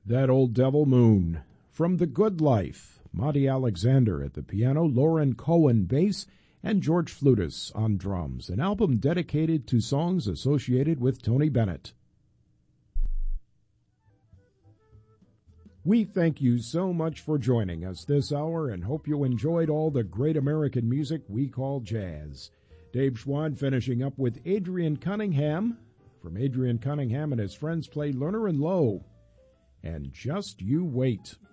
That Old Devil Moon. From The Good Life, Monty Alexander at the piano, Lauren Cohen bass, and George Flutis on drums, an album dedicated to songs associated with Tony Bennett. We thank you so much for joining us this hour and hope you enjoyed all the great American music we call jazz. Dave Schwad finishing up with Adrian Cunningham. From Adrian Cunningham and his friends play Lerner and Lowe. And Just You Wait.